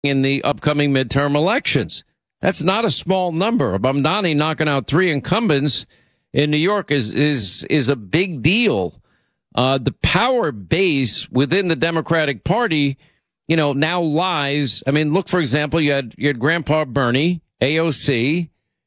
in the upcoming midterm elections. That's not a small number. Mamdani knocking out 3 incumbents in New York is a big deal. The power base within the Democratic Party, now lies. I mean, look, for example, you had Grandpa Bernie, AOC,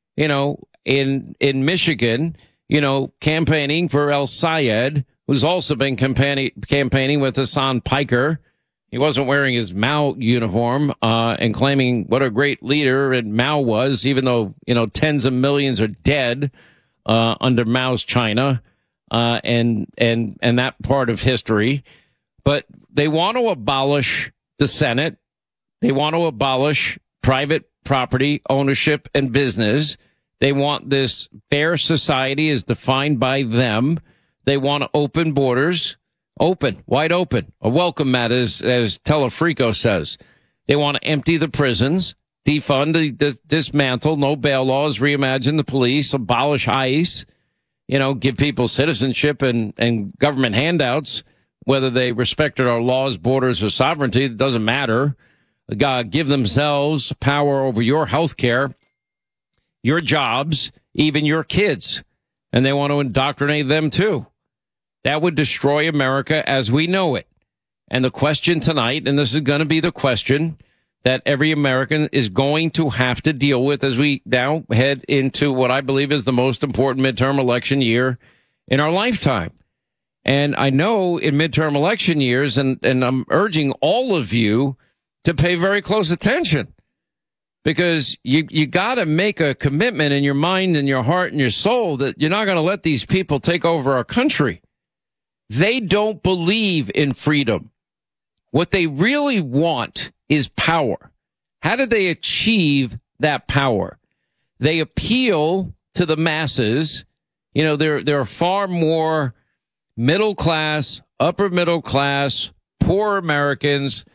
in Michigan, campaigning for El Sayed, who's also been campaigning with Hassan Piker. He wasn't wearing his Mao uniform, and claiming what a great leader and Mao was, even though, tens of millions are dead, under Mao's China, and that part of history. But they want to abolish the Senate. They want to abolish private property ownership and business. They want this fair society as defined by them. They want to open borders. Open, wide open. A welcome mat, as Telefrico says. They want to empty the prisons, defund, dismantle, no bail laws, reimagine the police, abolish ICE, give people citizenship and government handouts, whether they respected our laws, borders, or sovereignty. It doesn't matter. Give themselves power over your health care, your jobs, even your kids. And they want to indoctrinate them, too. That would destroy America as we know it. And the question tonight, and this is going to be the question that every American is going to have to deal with as we now head into what I believe is the most important midterm election year in our lifetime. And I know in midterm election years, and I'm urging all of you to pay very close attention, because you got to make a commitment in your mind and your heart and your soul that you're not going to let these people take over our country. They don't believe in freedom. What they really want is power. How do they achieve that power? They appeal to the masses. There are far more middle class, upper middle class, poor Americans,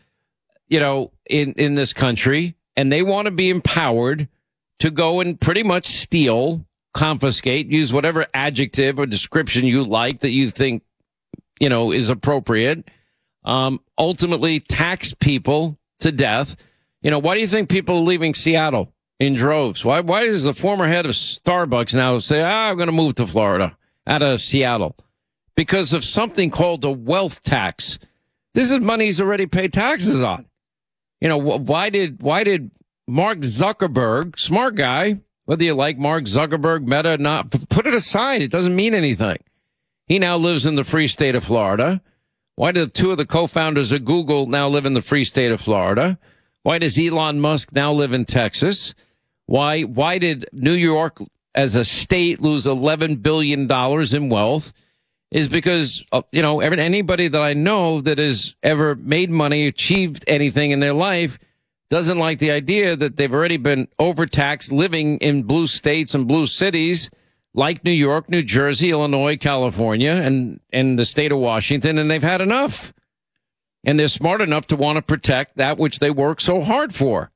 in this country, and they want to be empowered to go and pretty much steal, confiscate, use whatever adjective or description you like that you think is appropriate, ultimately tax people to death. Why do you think people are leaving Seattle in droves? Why does the former head of Starbucks now say, I'm going to move to Florida out of Seattle? Because of something called a wealth tax. This is money he's already paid taxes on. Why did Mark Zuckerberg, smart guy, whether you like Mark Zuckerberg, Meta, not, put it aside. It doesn't mean anything. He now lives in the free state of Florida. Why do 2 of the co-founders of Google now live in the free state of Florida? Why does Elon Musk now live in Texas? Why did New York as a state lose $11 billion in wealth? Is because, anybody that I know that has ever made money, achieved anything in their life, doesn't like the idea that they've already been overtaxed living in blue states and blue cities like New York, New Jersey, Illinois, California, and the state of Washington, and they've had enough. And they're smart enough to want to protect that which they work so hard for.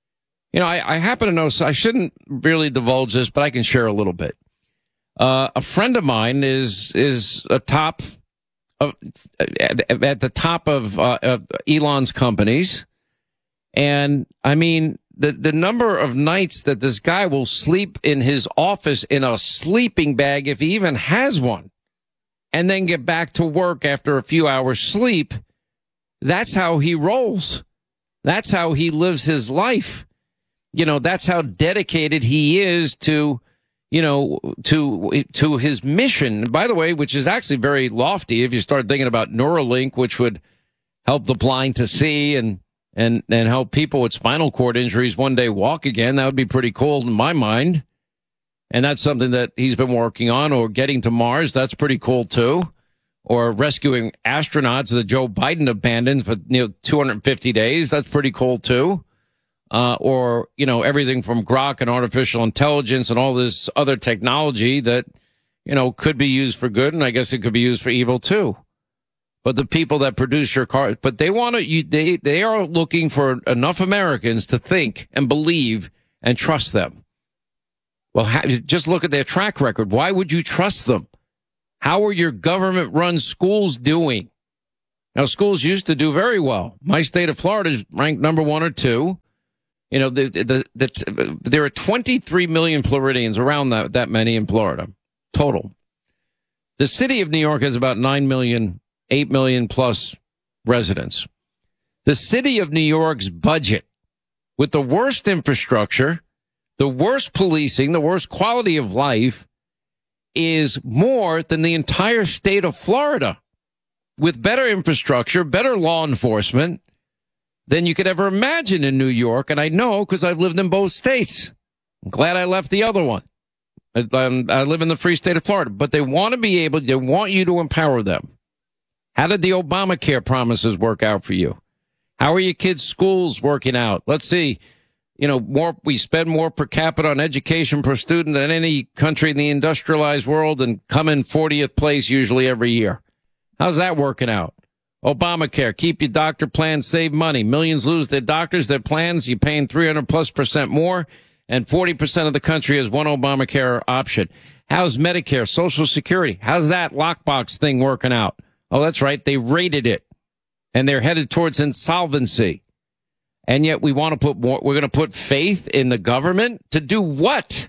I happen to know, so I shouldn't really divulge this, but I can share a little bit. A friend of mine is a top of, at the top of Elon's companies. And I mean, the number of nights that this guy will sleep in his office in a sleeping bag, if he even has one, and then get back to work after a few hours sleep. That's how he rolls. That's how he lives his life. That's how dedicated he is to his mission, by the way, which is actually very lofty. If you start thinking about Neuralink, which would help the blind to see and help people with spinal cord injuries one day walk again, that would be pretty cool in my mind. And that's something that he's been working on, or getting to Mars. That's pretty cool too. Or rescuing astronauts that Joe Biden abandoned for 250 days. That's pretty cool too. Or everything from Grok and artificial intelligence and all this other technology that, could be used for good. And I guess it could be used for evil too. But the people that produce your car, but they want to, they are looking for enough Americans to think and believe and trust them. Well, just look at their track record. Why would you trust them? How are your government-run schools doing? Now, schools used to do very well. My state of Florida is ranked number 1 or 2. You know, there are 23 million Floridians, around that many in Florida, total. The city of New York has about 9 million, 8 million plus residents. The city of New York's budget, with the worst infrastructure, the worst policing, the worst quality of life, is more than the entire state of Florida, with better infrastructure, better law enforcement than you could ever imagine in New York. And I know because I've lived in both states. I'm glad I left the other one. I live in the free state of Florida, but they want you to empower them. How did the Obamacare promises work out for you? How are your kids' schools working out? Let's see. You know, we spend more per capita on education per student than any country in the industrialized world and come in 40th place usually every year. How's that working out? Obamacare, keep your doctor plans, save money. Millions lose their doctors, their plans. You're paying 300+% more, and 40% of the country has one Obamacare option. How's Medicare, Social Security? How's that lockbox thing working out? Oh, that's right. They raided it, and they're headed towards insolvency. And yet we're going to put faith in the government to do what?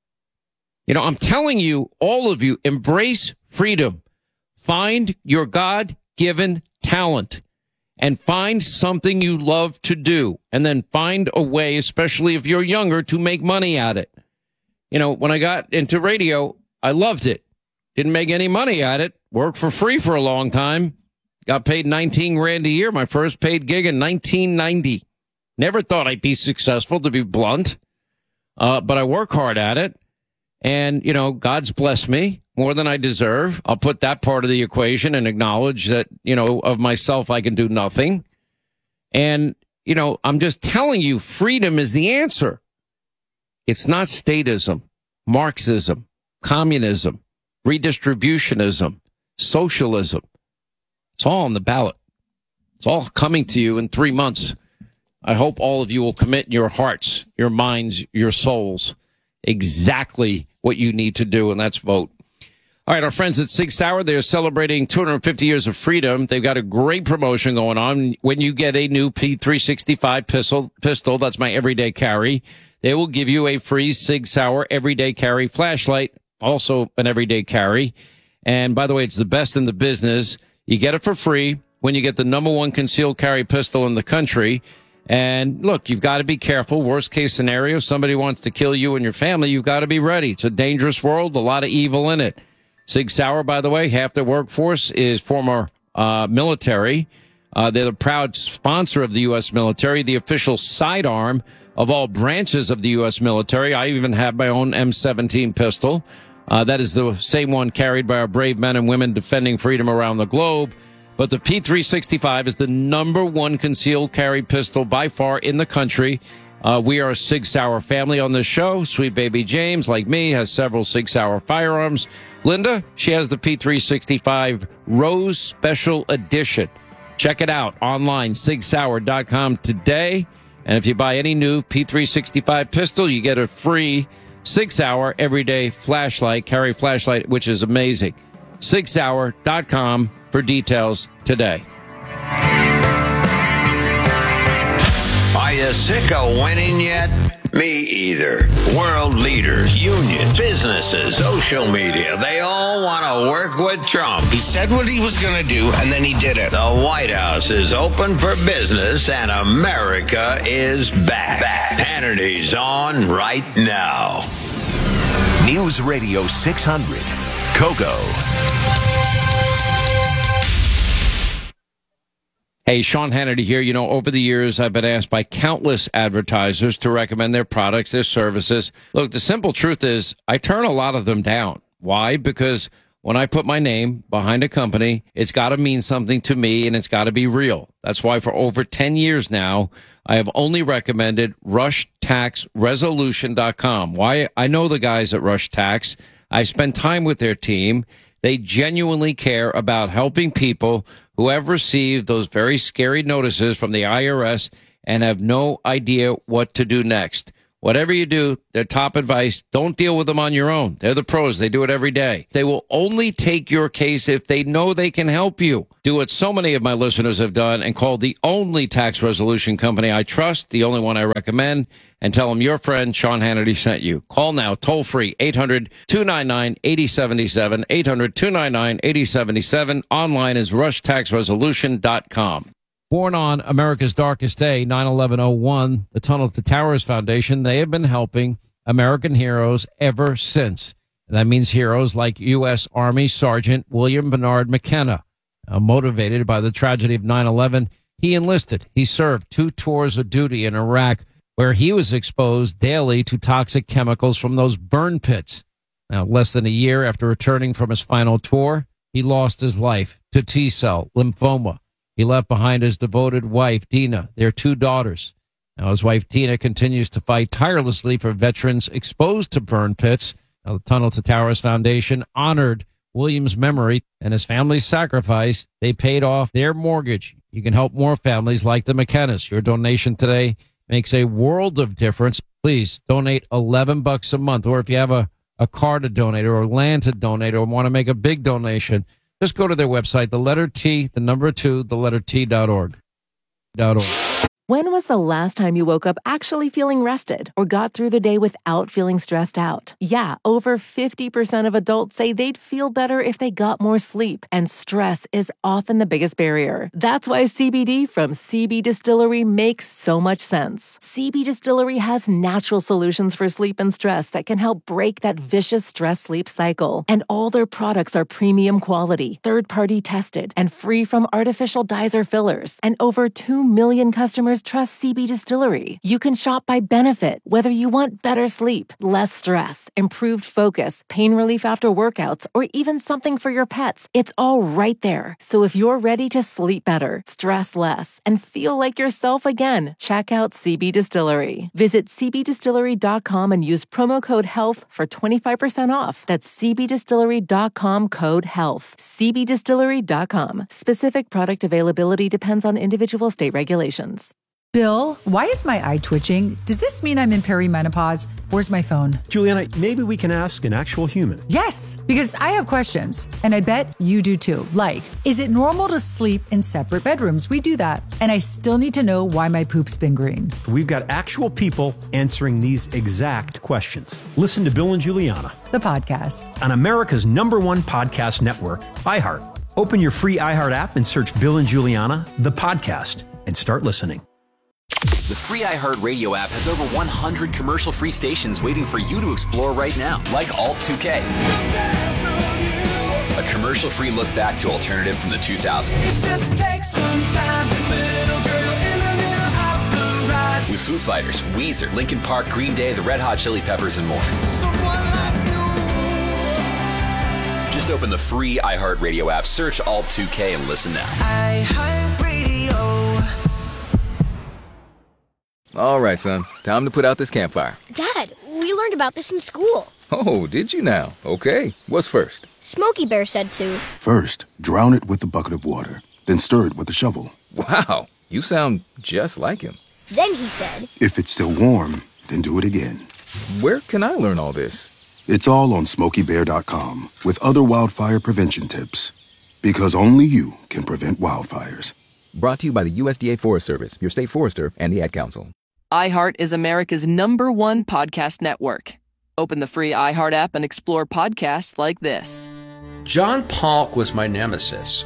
You know, I'm telling you, all of you, embrace freedom. Find your God-given talent and find something you love to do, and then find a way, especially if you're younger, to make money at it. You know, when I got into radio, I loved it. Didn't make any money at it. Worked for free for a long time. Got paid $19,000 a year. My first paid gig in 1990. Never thought I'd be successful, to be blunt. But I work hard at it. And, you know, God's blessed me more than I deserve. I'll put that part of the equation and acknowledge that, you know, of myself, I can do nothing. And, you know, I'm just telling you, freedom is the answer. It's not statism, Marxism, communism, redistributionism, socialism. It's all on the ballot. It's all coming to you in 3 months. I hope all of you will commit your hearts, your minds, your souls, exactly what you need to do, and that's vote. All right, our friends at Sig Sauer, they're celebrating 250 years of freedom. They've got a great promotion going on. When you get a new P365 pistol, that's my everyday carry, they will give you a free Sig Sauer everyday carry flashlight, also an everyday carry. And by the way, it's the best in the business. You get it for free when you get the #1 concealed carry pistol in the country. And look, you've got to be careful. Worst case scenario, somebody wants to kill you and your family. You've got to be ready. It's a dangerous world, a lot of evil in it. Sig Sauer, by the way, half their workforce is former military. They're the proud sponsor of the U.S. military, the official sidearm of all branches of the U.S. military. I even have my own M17 pistol. That is the same one carried by our brave men and women defending freedom around the globe. But the P365 is the #1 concealed carry pistol by far in the country. We are a Sig Sauer family on this show. Sweet baby James, like me, has several Sig Sauer firearms. Linda, she has the P365 Rose Special Edition. Check it out online, sigsauer.com today. And if you buy any new P365 pistol, you get a free Sig Sauer everyday carry flashlight, which is amazing. sigsauer.com for details today. Are you sick of winning yet? Me either. World leaders, unions, businesses, social media, they all want to work with Trump. He said what he was going to do, and then he did it. The White House is open for business, and America is back. Hannity's on right now. News Radio 600, Kogo. Hey, Sean Hannity here. You know, over the years, I've been asked by countless advertisers to recommend their products, their services. Look, the simple truth is I turn a lot of them down. Why? Because when I put my name behind a company, it's got to mean something to me and it's got to be real. That's why for over 10 years now, I have only recommended RushTaxResolution.com. Why? I know the guys at Rush Tax. I spend time with their team. They genuinely care about helping people who have received those very scary notices from the IRS and have no idea what to do next. Whatever you do, their top advice, don't deal with them on your own. They're the pros. They do it every day. They will only take your case if they know they can help you. Do what so many of my listeners have done and call the only tax resolution company I trust, the only one I recommend, and tell them your friend Sean Hannity sent you. Call now, toll free, 800-299-8077, 800-299-8077. Online is rushtaxresolution.com. Born on America's darkest day, 9/11/01, the Tunnel to Towers Foundation, they have been helping American heroes ever since. And that means heroes like U.S. Army Sergeant William Bernard McKenna. Motivated by the tragedy of 9/11, he enlisted. He served 2 tours of duty in Iraq, where he was exposed daily to toxic chemicals from those burn pits. Now, less than a year after returning from his final tour, he lost his life to T-cell lymphoma. He left behind his devoted wife, Dina, their 2 daughters. Now, his wife, Dina, continues to fight tirelessly for veterans exposed to burn pits. Now, the Tunnel to Towers Foundation honored William's memory and his family's sacrifice. They paid off their mortgage. You can help more families like the McKennas. Your donation today makes a world of difference. Please donate $11 a month. Or if you have a car to donate or land to donate or want to make a big donation, just go to their website, the letter T, the number 2, the letter T.org. When was the last time you woke up actually feeling rested or got through the day without feeling stressed out? Yeah, over 50% of adults say they'd feel better if they got more sleep, and stress is often the biggest barrier. That's why CBD from CB Distillery makes so much sense. CB Distillery has natural solutions for sleep and stress that can help break that vicious stress-sleep cycle. And all their products are premium quality, third-party tested, and free from artificial dyes or fillers. And over 2 million customers trust CB Distillery. You can shop by benefit, whether you want better sleep, less stress, improved focus, pain relief after workouts, or even something for your pets. It's all right there. So if you're ready to sleep better, stress less, and feel like yourself again, check out CB Distillery. Visit cbdistillery.com and use promo code HEALTH for 25% off. That's cbdistillery.com, code HEALTH. cbdistillery.com. Specific product availability depends on individual state regulations. Bill, why is my eye twitching? Does this mean I'm in perimenopause? Where's my phone? Juliana, maybe we can ask an actual human. Yes, because I have questions, and I bet you do too. Like, is it normal to sleep in separate bedrooms? We do that. And I still need to know why my poop's been green. We've got actual people answering these exact questions. Listen to Bill and Juliana, the podcast, on America's #1 podcast network, iHeart. Open your free iHeart app and search Bill and Juliana, the podcast, and start listening. The free iHeartRadio app has over 100 commercial-free stations waiting for you to explore right now, like Alt 2K. A commercial-free look back to alternative from the 2000s. It just takes some time, little girl in the middle of the ride. With Foo Fighters, Weezer, Linkin Park, Green Day, the Red Hot Chili Peppers, and more. Just open the free iHeartRadio app, search Alt 2K, and listen now. iHeartRadio. All right, son. Time to put out this campfire. Dad, we learned about this in school. Oh, did you now? Okay. What's first? Smokey Bear said to. First, drown it with a bucket of water. Then stir it with a shovel. Wow. You sound just like him. Then he said. If it's still warm, then do it again. Where can I learn all this? It's all on SmokeyBear.com with other wildfire prevention tips. Because only you can prevent wildfires. Brought to you by the USDA Forest Service, your state forester, and the Ad Council. iHeart is America's #1 podcast network. Open the free iHeart app and explore podcasts like this. John Polk was my nemesis.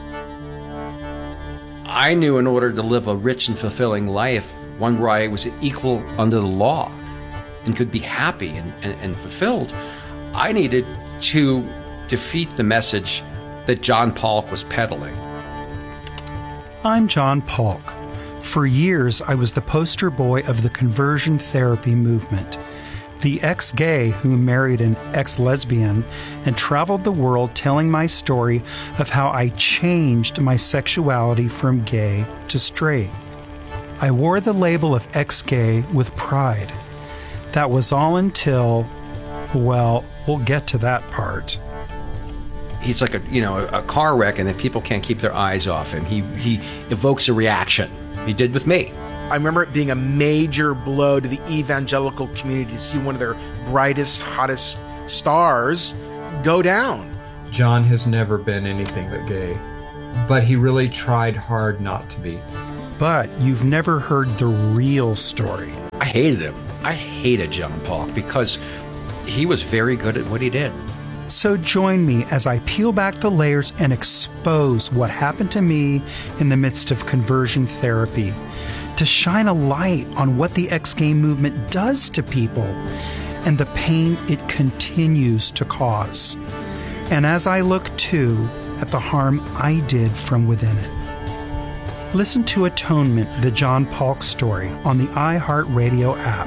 I knew in order to live a rich and fulfilling life, one where I was equal under the law and could be happy and fulfilled, I needed to defeat the message that John Polk was peddling. I'm John Polk. For years, I was the poster boy of the conversion therapy movement. The ex-gay who married an ex-lesbian and traveled the world telling my story of how I changed my sexuality from gay to straight. I wore the label of ex-gay with pride. That was all until, well, we'll get to that part. He's like a car wreck, and then people can't keep their eyes off him. He evokes a reaction. He did with me. I remember it being a major blow to the evangelical community to see one of their brightest, hottest stars go down. John has never been anything but gay, but he really tried hard not to be. But you've never heard the real story. I hated him. I hated John Polk because he was very good at what he did. So join me as I peel back the layers and expose what happened to me in the midst of conversion therapy, to shine a light on what the X-Gay movement does to people and the pain it continues to cause. And as I look, too, at the harm I did from within it. Listen to Atonement, the John Polk story, on the iHeartRadio app.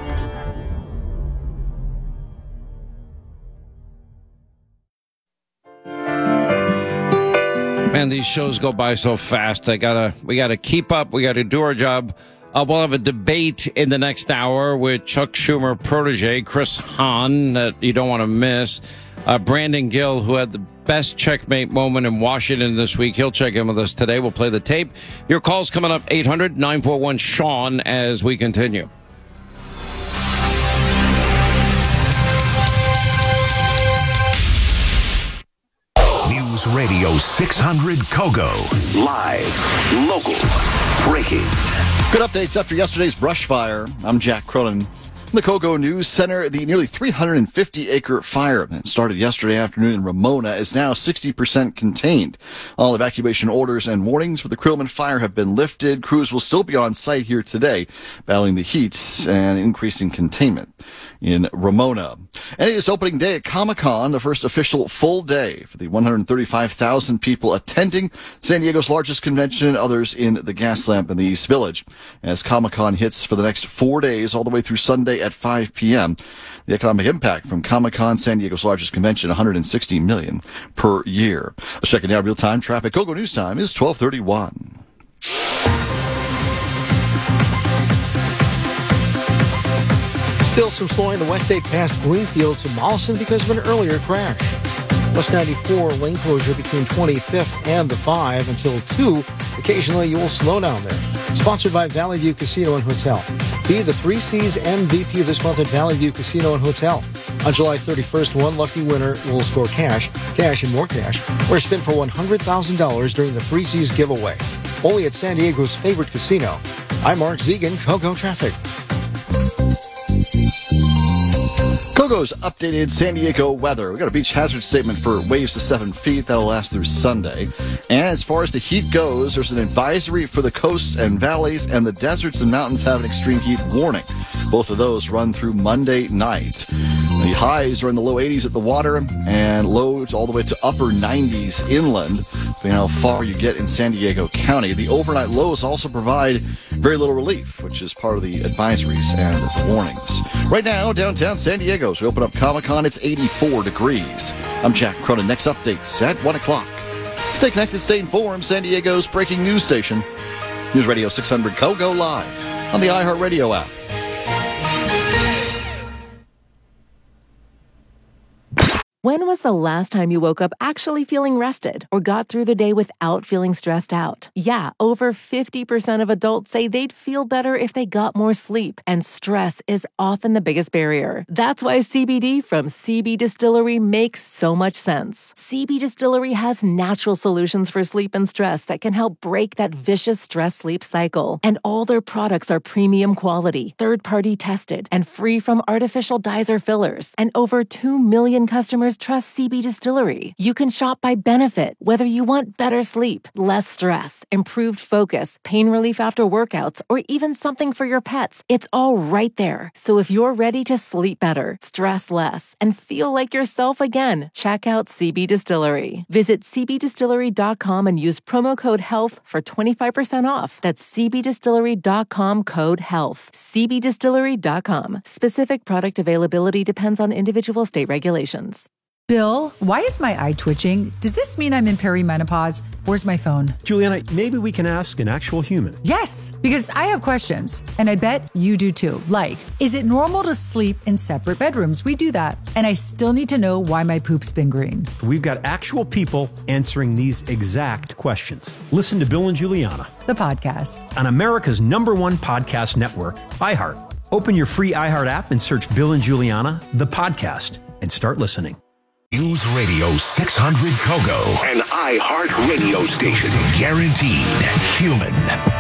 Man, these shows go by so fast. We gotta keep up. We gotta do our job. We'll have a debate in the next hour with Chuck Schumer protege Chris Hahn that you don't want to miss. Brandon Gill, who had the best checkmate moment in Washington this week. He'll check in with us today. We'll play the tape. Your call's coming up, 800-941-SEAN, as we continue. News Radio 600 Kogo. Live, local, breaking. Good updates after yesterday's brush fire. I'm Jack Cronin. In the Kogo News Center, the nearly 350-acre fire that started yesterday afternoon in Ramona is now 60% contained. All evacuation orders and warnings for the Krillman fire have been lifted. Crews will still be on site here today, battling the heat and increasing containment in Ramona. And it is opening day at Comic-Con, the first official full day for the 135,000 people attending San Diego's largest convention, others in the Gaslamp in the East Village. As Comic-Con hits for the next 4 days, all the way through Sunday at 5 p.m., the economic impact from Comic-Con, San Diego's largest convention, $160 million per year. Let's check it out real-time traffic. Kogo News Time is 12:31. Still some slowing the West 8 past Greenfield to Mollison because of an earlier crash. West 94 lane closure between 25th and the 5 until 2. Occasionally you will slow down there. Sponsored by Valley View Casino and Hotel. Be the 3 C's MVP this month at Valley View Casino and Hotel. On July 31st, one lucky winner will score cash, and more cash, or spin for $100,000 during the 3 C's giveaway. Only at San Diego's favorite casino. I'm Mark Zegan, Kogo Traffic. Kogo's updated San Diego weather. We got a beach hazard statement for waves to 7 feet. That'll last through Sunday. And as far as the heat goes, there's an advisory for the coast and valleys, and the deserts and mountains have an extreme heat warning. Both of those run through Monday night. The highs are in the low 80s at the water and lows all the way to upper 90s inland, depending on how far you get in San Diego County. The overnight lows also provide very little relief, which is part of the advisories and the warnings. Right now, downtown San Diego, as we open up Comic-Con, it's 84 degrees. I'm Jack Cronin. Next updates at 1 o'clock. Stay connected, stay informed. San Diego's breaking news station. News Radio 600 Kogo live on the iHeartRadio app. When was the last time you woke up actually feeling rested or got through the day without feeling stressed out? Yeah, over 50% of adults say they'd feel better if they got more sleep, and stress is often the biggest barrier. That's why CBD from CB Distillery makes so much sense. CB Distillery has natural solutions for sleep and stress that can help break that vicious stress-sleep cycle. And all their products are premium quality, third-party tested, and free from artificial dyes or fillers. And over 2 million customers trust CB Distillery. You can shop by benefit, whether you want better sleep, less stress, improved focus, pain relief after workouts, or even something for your pets. It's all right there. So if you're ready to sleep better, stress less, and feel like yourself again, check out CB Distillery. Visit cbdistillery.com and use promo code HEALTH for 25% off. That's cbdistillery.com, code HEALTH. cbdistillery.com. Specific product availability depends on individual state regulations. Bill, why is my eye twitching? Does this mean I'm in perimenopause? Where's my phone? Juliana, maybe we can ask an actual human. Yes, because I have questions, and I bet you do too. Like, is it normal to sleep in separate bedrooms? We do that. And I still need to know why my poop's been green. We've got actual people answering these exact questions. Listen to Bill and Juliana, the podcast, on America's #1 podcast network, iHeart. Open your free iHeart app and search Bill and Juliana, the podcast, and start listening. News Radio 600 Kogo, an iHeart radio station. Guaranteed human.